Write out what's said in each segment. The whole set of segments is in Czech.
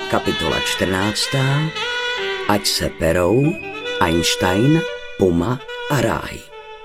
Kapitola 14. Ať se perou, Einstein, Puma a ráj.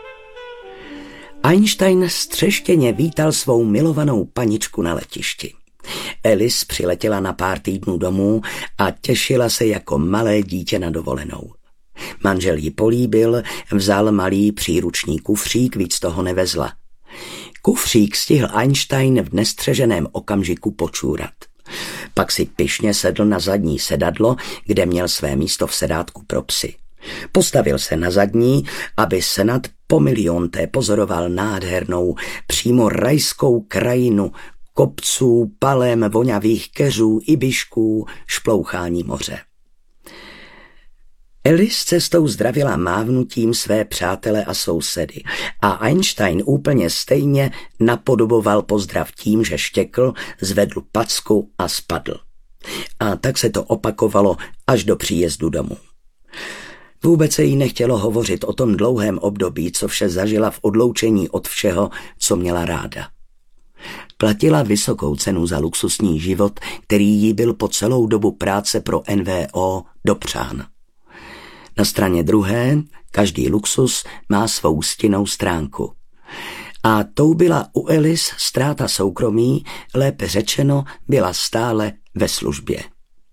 Einstein střeštěně vítal svou milovanou paničku na letišti. Alice přiletěla na pár týdnů domů a těšila se jako malé dítě na dovolenou. Manžel ji políbil, vzal malý příruční kufřík, víc toho nevezla. Kufřík stihl Einstein v nestřeženém okamžiku počůrat. Pak si pyšně sedl na zadní sedadlo, kde měl své místo v sedátku pro psy. Postavil se na zadní, aby snad po milionté pozoroval nádhernou, přímo rajskou krajinu kopců, palem, vonavých keřů, ibišků, šplouchání moře. Alice cestou zdravila mávnutím své přátele a sousedy a Einstein úplně stejně napodoboval pozdrav tím, že štěkl, zvedl packu a spadl. A tak se to opakovalo až do příjezdu domů. Vůbec se jí nechtělo hovořit o tom dlouhém období, co vše zažila v odloučení od všeho, co měla ráda. Platila vysokou cenu za luxusní život, který jí byl po celou dobu práce pro NVO dopřán. Na straně druhé, každý luxus má svou stinnou stránku. A tou byla u Alice ztráta soukromí, lépe řečeno, byla stále ve službě.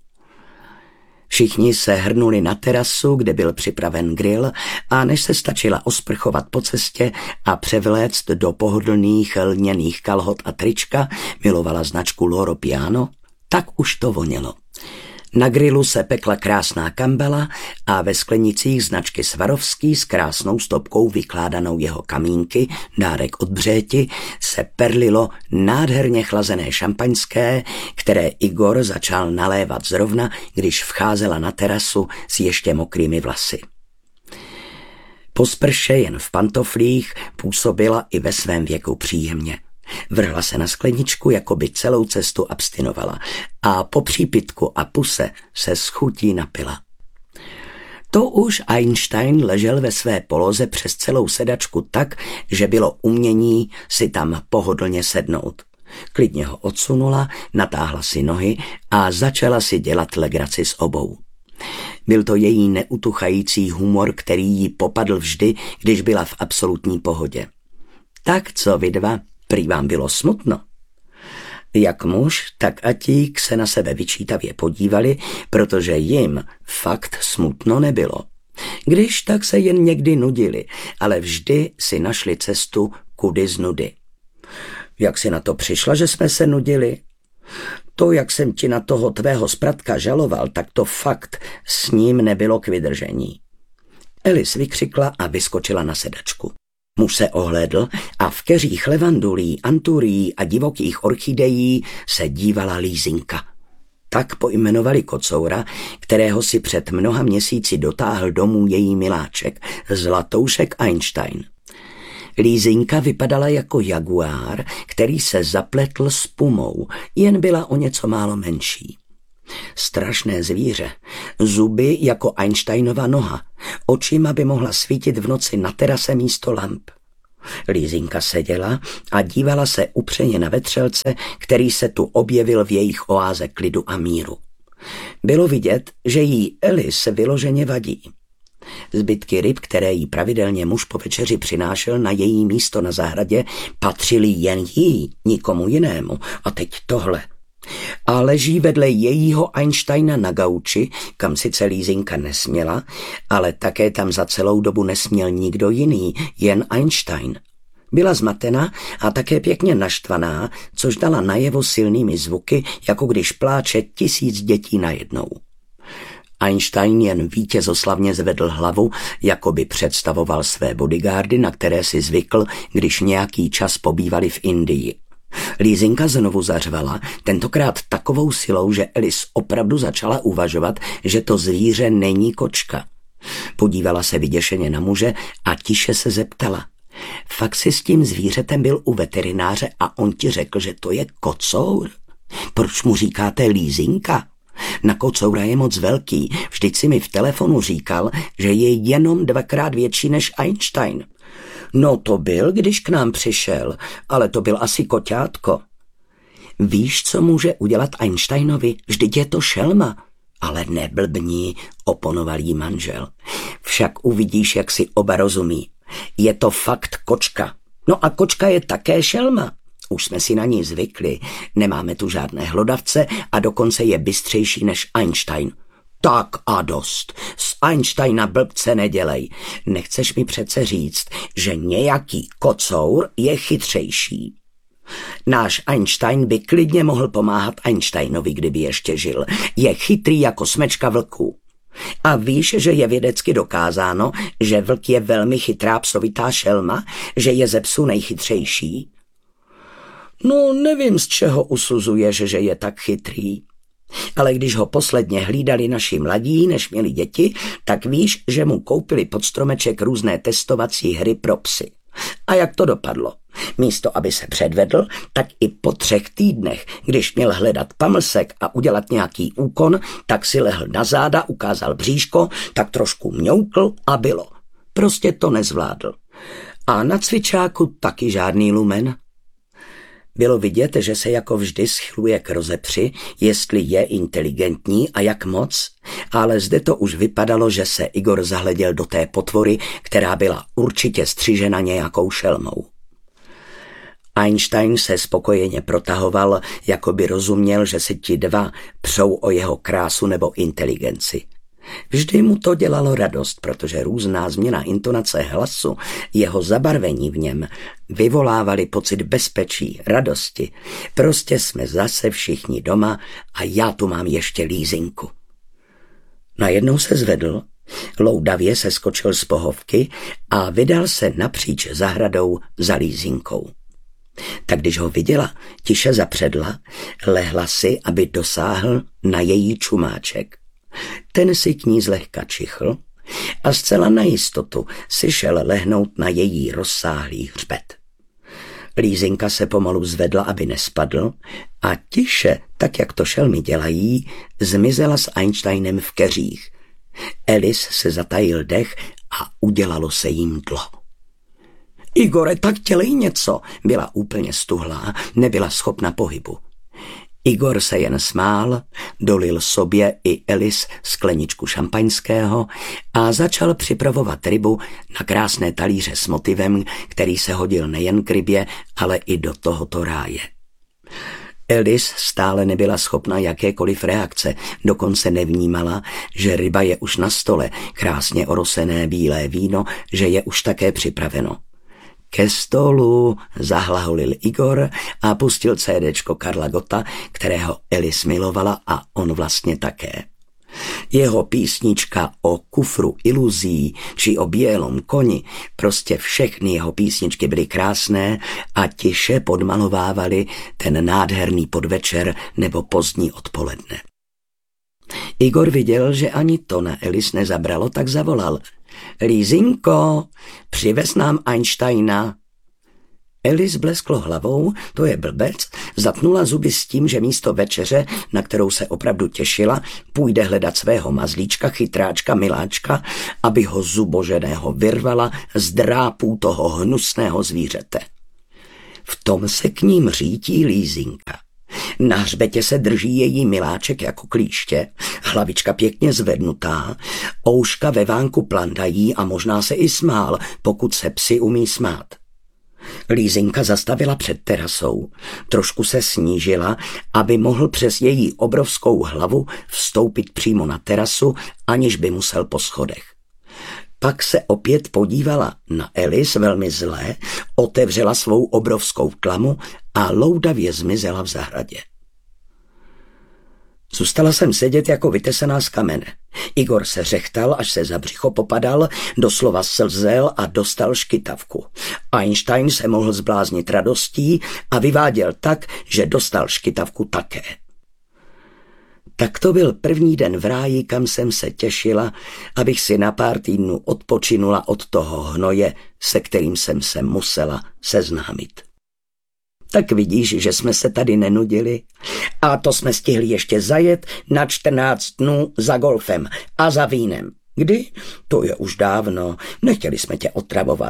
Všichni se hrnuli na terasu, kde byl připraven grill, a než se stačila osprchovat po cestě a převléct do pohodlných lněných kalhot a trička, milovala značku Loro Piano, tak už to vonělo. Na grilu se pekla krásná kambela a ve sklenicích značky Swarovski s krásnou stopkou vykládanou jeho kamínky, dárek od Břéti, se perlilo nádherně chlazené šampaňské, které Igor začal nalévat zrovna, když vcházela na terasu s ještě mokrými vlasy. Po sprše jen v pantoflích působila i ve svém věku příjemně. Vrhla se na skleničku, jako by celou cestu abstinovala a po přípitku a puse se s chutí napila. To už Einstein ležel ve své poloze přes celou sedačku tak, že bylo umění si tam pohodlně sednout. Klidně ho odsunula, natáhla si nohy a začala si dělat legraci s obou. Byl to její neutuchající humor, který jí popadl vždy, když byla v absolutní pohodě. Tak co vy dva? Prý vám bylo smutno. Jak muž, tak Atík se na sebe vyčítavě podívali, protože jim fakt smutno nebylo. Když tak se jen někdy nudili, ale vždy si našli cestu kudy z nudy. Jak jsi na to přišla, že jsme se nudili? To, jak jsem ti na toho tvého spratka žaloval, tak to fakt s ním nebylo k vydržení. Alice vykřikla a vyskočila na sedačku. Muž se ohlédl a v keřích levandulí, anturií a divokých orchidejí se dívala Lízinka. Tak pojmenovali kocoura, kterého si před mnoha měsíci dotáhl domů její miláček, Zlatoušek Einstein. Lízinka vypadala jako jaguár, který se zapletl s Pumou, jen byla o něco málo menší. Strašné zvíře, zuby jako Einsteinova noha, očima by mohla svítit v noci na terase místo lamp. Lízinka seděla a dívala se upřeně na vetřelce, který se tu objevil v jejich oáze klidu a míru. Bylo vidět, že jí Alice vyloženě vadí. Zbytky ryb, které jí pravidelně muž po večeři přinášel na její místo na zahradě, patřily jen jí, nikomu jinému. A teď tohle. A leží vedle jejího Einsteina na gauči, kam sice Lízinka nesměla, ale také tam za celou dobu nesměl nikdo jiný, jen Einstein. Byla zmatena a také pěkně naštvaná, což dala najevo silnými zvuky, jako když pláče 1000 dětí najednou. Einstein jen vítězoslavně zvedl hlavu, jako by představoval své bodyguardy, na které si zvykl, když nějaký čas pobývali v Indii. Lízinka znovu zařvala, tentokrát takovou silou, že Alice opravdu začala uvažovat, že to zvíře není kočka. Podívala se vyděšeně na muže a tiše se zeptala. Fakt jsi s tím zvířetem byl u veterináře a on ti řekl, že to je kocour? Proč mu říkáte Lízinka? Na kocoura je moc velký, vždyť si mi v telefonu říkal, že je jenom 2krát větší než Einstein. No to byl, když k nám přišel, ale to byl asi koťátko. Víš, co může udělat Einsteinovi? Vždyť je to šelma. Ale neblbni, oponoval jí manžel. Však uvidíš, jak si oba rozumí. Je to fakt kočka. No a kočka je také šelma. Už jsme si na ní zvykli. Nemáme tu žádné hlodavce a dokonce je bystřejší než Einstein. Tak a dost. Z Einsteina blbce nedělej. Nechceš mi přece říct, že nějaký kocour je chytřejší. Náš Einstein by klidně mohl pomáhat Einsteinovi, kdyby ještě žil. Je chytrý jako smečka vlků. A víš, že je vědecky dokázáno, že vlk je velmi chytrá psovitá šelma, že je ze psů nejchytřejší? No, nevím, z čeho usuzuješ, že je tak chytrý. Ale když ho posledně hlídali naši mladí, než měli děti, tak víš, že mu koupili pod stromeček různé testovací hry pro psy. A jak to dopadlo? Místo, aby se předvedl, tak i po 3 týdnech, když měl hledat pamlsek a udělat nějaký úkon, tak si lehl na záda, ukázal bříško, tak trošku mňoukl a bylo. Prostě to nezvládl. A na cvičáku taky žádný lumen. Bylo vidět, že se jako vždy schyluje k rozepři, jestli je inteligentní a jak moc, ale zde to už vypadalo, že se Igor zahleděl do té potvory, která byla určitě střižena nějakou šelmou. Einstein se spokojeně protahoval, jako by rozuměl, že si ti dva přou o jeho krásu nebo inteligenci. Vždy mu to dělalo radost, protože různá změna intonace hlasu, jeho zabarvení v něm vyvolávali pocit bezpečí, radosti. Prostě jsme zase všichni doma a já tu mám ještě lízinku. Najednou se zvedl, loudavě se skočil z pohovky a vydal se napříč zahradou za lízinkou. Tak když ho viděla, tiše zapředla, lehla si, aby dosáhl na její čumáček. Ten si k ní zlehka čichl a zcela na jistotu si šel lehnout na její rozsáhlý hřbet. Lízinka se pomalu zvedla, aby nespadl, a tiše, tak jak to šelmy dělají, zmizela s Einsteinem v keřích. Alice se zatajil dech a udělalo se jim dlo. Igore, tak dělej něco, byla úplně stuhlá, nebyla schopna pohybu. Igor se jen smál, dolil sobě i Alice skleničku šampaňského a začal připravovat rybu na krásné talíře s motivem, který se hodil nejen k rybě, ale i do tohoto ráje. Alice stále nebyla schopna jakékoliv reakce, dokonce nevnímala, že ryba je už na stole, krásně orosené bílé víno, že je už také připraveno. Ke stolu, zahlaholil Igor a pustil CDčko Karla Gotta, kterého Alice milovala a on vlastně také. Jeho písnička o kufru iluzí či o bělom koni, prostě všechny jeho písničky byly krásné a tiše podmalovávaly ten nádherný podvečer nebo pozdní odpoledne. Igor viděl, že ani to na Alice nezabralo, tak zavolal: Lízinko, přivez nám Einsteina. Alice blesklo hlavou, to je blbec, zatnula zuby s tím, že místo večeře, na kterou se opravdu těšila, půjde hledat svého mazlíčka, chytráčka, miláčka, aby ho zuboženého vyrvala z drápů toho hnusného zvířete. V tom se k ním řítí Lízinka. Na hřbetě se drží její miláček jako klíště, hlavička pěkně zvednutá, ouška ve vánku plandají a možná se i smál, pokud se psi umí smát. Lízinka zastavila před terasou, trošku se snížila, aby mohl přes její obrovskou hlavu vstoupit přímo na terasu, aniž by musel po schodech. Pak se opět podívala na Alice velmi zlé, otevřela svou obrovskou tlamu a loudavě zmizela v zahradě. Zůstala jsem sedět jako vytesaná z kamene. Igor se řechtal, až se za břicho popadal, doslova slzel a dostal škytavku. Einstein se mohl zbláznit radostí a vyváděl tak, že dostal škytavku také. Tak to byl první den v ráji, kam jsem se těšila, abych si na pár týdnů odpočinula od toho hnoje, se kterým jsem se musela seznámit. Tak vidíš, že jsme se tady nenudili. A to jsme stihli ještě zajet na 14 dnů za golfem a za vínem. Kdy? To je už dávno, nechtěli jsme tě otravovat.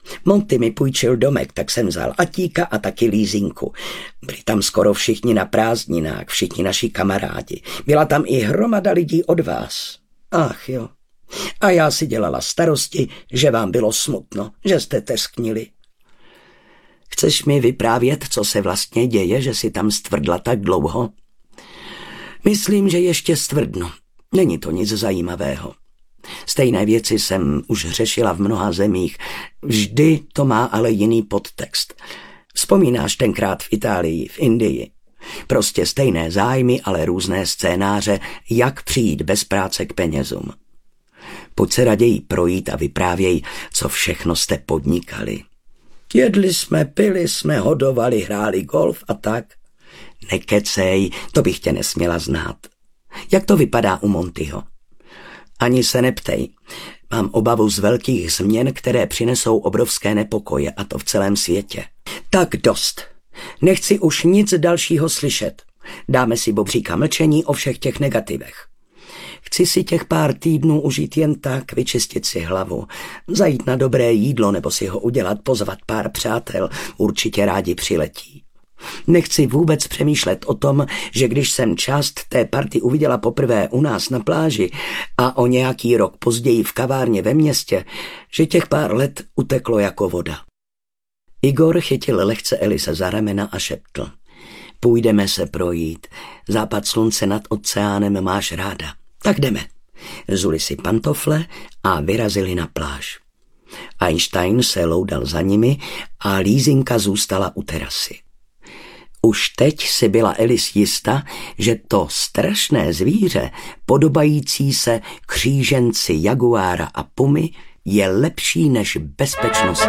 Monty mi půjčil domek, tak jsem vzal Atíka a taky lízinku. Byli tam skoro všichni na prázdninách, všichni naši kamarádi. Byla tam i hromada lidí od vás. Ach jo. A já si dělala starosti, že vám bylo smutno, že jste tesknili. Chceš mi vyprávět, co se vlastně děje, že si tam stvrdla tak dlouho? Myslím, že ještě stvrdnu. Není to nic zajímavého. Stejné věci jsem už řešila v mnoha zemích. Vždy to má ale jiný podtext. Vzpomínáš tenkrát v Itálii, v Indii? Prostě stejné zájmy, ale různé scénáře, jak přijít bez práce k penězům. Pojď se raději projít a vyprávěj, co všechno jste podnikali. Jedli jsme, pili jsme, hodovali, hráli golf a tak. Nekecej, to bych tě nesměla znát. Jak to vypadá u Montyho? Ani se neptej. Mám obavu z velkých změn, které přinesou obrovské nepokoje, a to v celém světě. Tak dost. Nechci už nic dalšího slyšet. Dáme si bobříka mlčení o všech těch negativech. Chci si těch pár týdnů užít jen tak, vyčistit si hlavu, zajít na dobré jídlo nebo si ho udělat, pozvat pár přátel, určitě rádi přiletí. Nechci vůbec přemýšlet o tom, že když jsem část té party uviděla poprvé u nás na pláži a o nějaký rok později v kavárně ve městě, že těch pár let uteklo jako voda. Igor chytil lehce Elise za ramena a šeptl. Půjdeme se projít. Západ slunce nad oceánem máš ráda. Tak jdeme. Zuli si pantofle a vyrazili na pláž. Einstein se loudal za nimi a lízinka zůstala u terasy. Už teď si byla Alice jista, že to strašné zvíře, podobající se kříženci jaguára a pumy, je lepší než bezpečnost